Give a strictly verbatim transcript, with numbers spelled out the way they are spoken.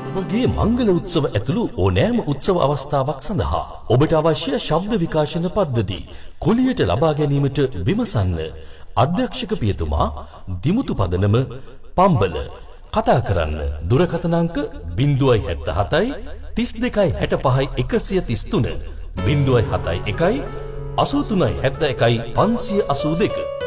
ඔබගේ මංගල උත්සව ඇතුළු ඕනෑම උත්සව අවස්ථාවක් සඳහා ඔබට අවශ්‍ය ශබ්ද විකාශන පද්ධති කුලියට ලබා ගැනීමට විමසන්න. අධ්‍යක්ෂක පියතුමා දිමුතු පදනම පම්බල. කතා කරන්න දුරකථන අංක ज़ीरो सात सात तीस දෙකයි හැට පහයි එකසිය තිස් තුන ज़ीरो सात एक अस्सी तीन सात एक पाँच अस्सी दो